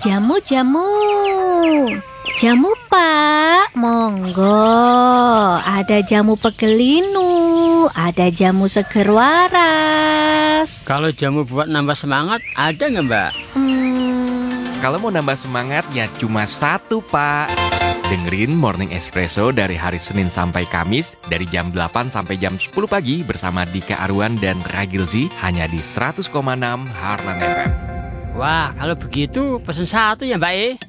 Jamu. Jamu, Pak. Monggo. Ada jamu pegelinu, ada jamu seger waras. Kalau jamu buat nambah semangat, ada nggak, Mbak? Kalau mau nambah semangat ya cuma satu, Pak. Dengerin Morning Espresso dari hari Senin sampai Kamis dari jam 8 sampai jam 10 pagi bersama Dika Arwan dan Ragilzi hanya di 100,6 Heartland FM. Wah, kalau begitu pesen satu ya, Mbak.